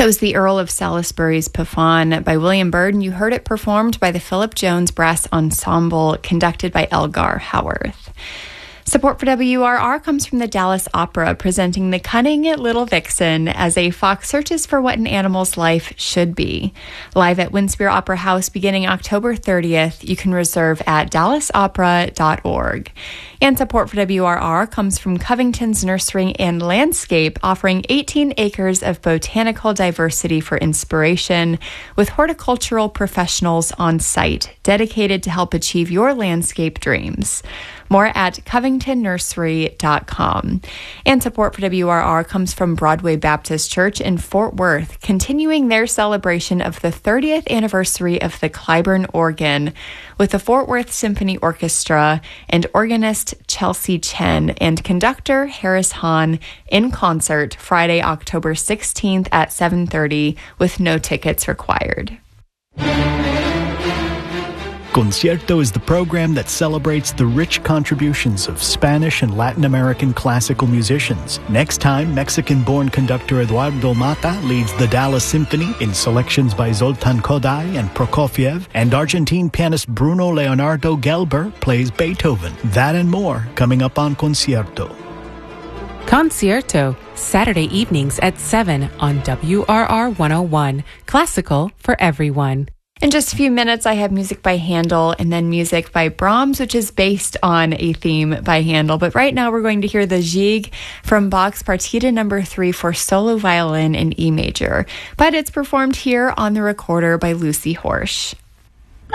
That was the Earl of Salisbury's Python by William Byrd, and you heard it performed by the Philip Jones Brass Ensemble, conducted by Elgar Howarth. Support for WRR comes from the Dallas Opera, presenting The Cunning Little Vixen as a fox searches for what an animal's life should be. Live at Winspear Opera House beginning October 30th. You can reserve at dallasopera.org. And support for WRR comes from Covington's Nursery and Landscape, offering 18 acres of botanical diversity for inspiration, with horticultural professionals on site, dedicated to help achieve your landscape dreams. More at covingtonnursery.com. And support for WRR comes from Broadway Baptist Church in Fort Worth, continuing their celebration of the 30th anniversary of the Clyburn organ with the Fort Worth Symphony Orchestra and organist Chelsea Chen and conductor Harris Hahn in concert Friday, October 16th at 7:30 with no tickets required. Concierto is the program that celebrates the rich contributions of Spanish and Latin American classical musicians. Next time, Mexican-born conductor Eduardo Mata leads the Dallas Symphony in selections by Zoltan Kodály and Prokofiev, and Argentine pianist Bruno Leonardo Gelber plays Beethoven. That and more coming up on Concierto. Concierto, Saturday evenings at 7 on WRR 101. Classical for everyone. In just a few minutes, I have music by Handel and then music by Brahms, which is based on a theme by Handel. But right now, we're going to hear the Gigue from Bach's Partita No. 3 for solo violin in E major. But it's performed here on the recorder by Lucy Horsch.